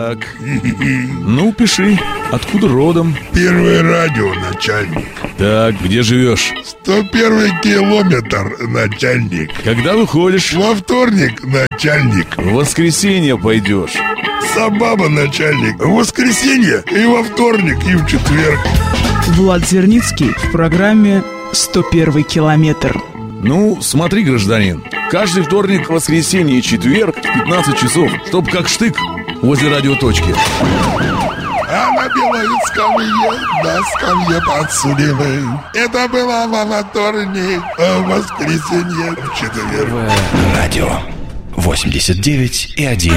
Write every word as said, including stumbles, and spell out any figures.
Так. Ну, пиши. Откуда родом? Первое радио, начальник. Так, где живешь? сто первый километр, начальник. Когда выходишь? Во вторник, начальник. В воскресенье пойдешь. Сабаба, начальник. В воскресенье и во вторник, и в четверг. Влад Зерницкий в программе «сто первый километр». Ну, смотри, гражданин, каждый вторник, воскресенье и четверг в пятнадцать часов, чтоб как штык возле радиоточки. А на белой скамье, на скамье подсудимых. Это было во вторник, а в воскресенье в четверг. Радио восемьдесят девять и один.